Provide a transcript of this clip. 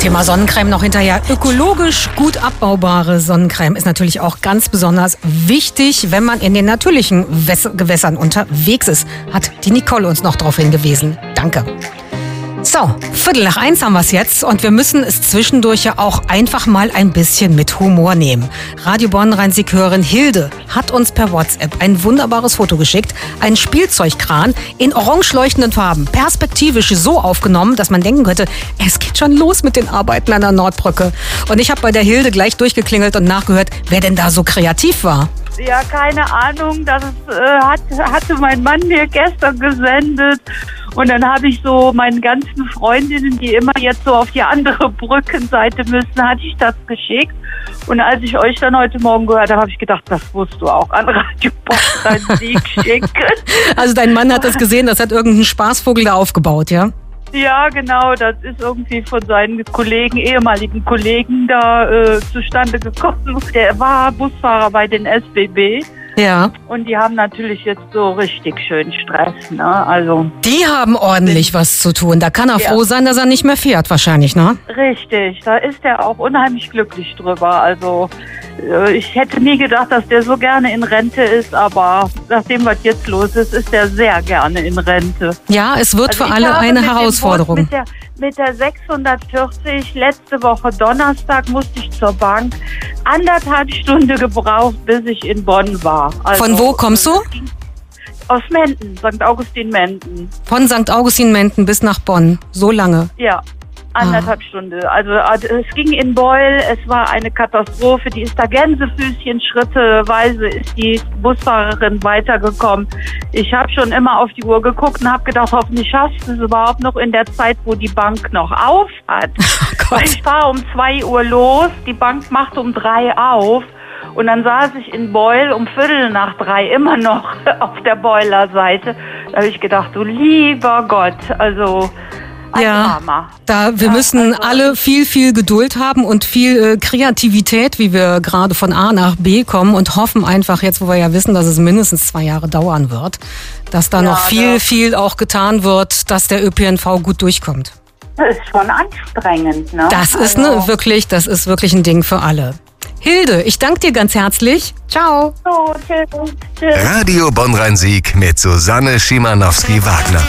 Thema Sonnencreme noch hinterher. Ökologisch gut abbaubare Sonnencreme ist natürlich auch ganz besonders wichtig, wenn man in den natürlichen Gewässern unterwegs ist. Hat die Nicole uns noch darauf hingewiesen. Danke. So, 1:15 haben wir es jetzt und wir müssen es zwischendurch ja auch einfach mal ein bisschen mit Humor nehmen. Radio Bonn-Rhein-Sieg-Hörerin Hilde hat uns per WhatsApp ein wunderbares Foto geschickt. Ein Spielzeugkran in orange leuchtenden Farben, perspektivisch so aufgenommen, dass man denken könnte, es geht schon los mit den Arbeiten an der Nordbrücke. Und ich habe bei der Hilde gleich durchgeklingelt und nachgehört, wer denn da so kreativ war. Ja, keine Ahnung, das hatte mein Mann mir gestern gesendet. Und dann habe ich so meinen ganzen Freundinnen, die immer jetzt so auf die andere Brückenseite müssen, hatte ich das geschickt. Und als ich euch dann heute Morgen gehört habe, habe ich gedacht, das musst du auch an Radio Bonn-Rhein-Sieg schicken. Also dein Mann hat das gesehen, das hat irgendein Spaßvogel da aufgebaut, ja? Ja, genau, das ist irgendwie von seinen Kollegen, ehemaligen Kollegen da zustande gekommen. Der war Busfahrer bei den SBB. Ja. Und die haben natürlich jetzt so richtig schön Stress, ne? Also. Die haben ordentlich was zu tun. Da kann er froh sein, dass er nicht mehr fährt, wahrscheinlich, ne? Richtig, da ist er auch unheimlich glücklich drüber. Also, ich hätte nie gedacht, dass der so gerne in Rente ist, aber nachdem, was jetzt los ist, ist er sehr gerne in Rente. Ja, es wird für alle eine Herausforderung. Mit der 640, letzte Woche Donnerstag musste ich zur Bank, 1,5 Stunden gebraucht, bis ich in Bonn war. Also, von wo kommst du? Aus Menden, St. Augustin-Menden. Von St. Augustin-Menden bis nach Bonn, so lange? Ja. 1,5 Stunden. Also es ging in Beul, es war eine Katastrophe. Die ist da Gänsefüßchen schritteweise ist die Busfahrerin weitergekommen. Ich habe schon immer auf die Uhr geguckt und habe gedacht, hoffentlich schaffst du es überhaupt noch in der Zeit, wo die Bank noch auf hat. Oh ich fahre um 2 Uhr los, die Bank macht um 3 auf. Und dann saß ich in Beul um 2:45 immer noch auf der Beuler Seite. Da habe ich gedacht, du lieber Gott, also... Ja, wir müssen alle viel Geduld haben und viel Kreativität, wie wir gerade von A nach B kommen und hoffen einfach jetzt, wo wir ja wissen, dass es mindestens 2 Jahre dauern wird, dass da noch viel auch getan wird, dass der ÖPNV gut durchkommt. Das ist schon anstrengend, ne? Das ist wirklich ein Ding für alle. Hilde, ich danke dir ganz herzlich. Ciao. So, tschüss. Radio Bonn-Rhein-Sieg mit Susanne Schimanowski-Wagner.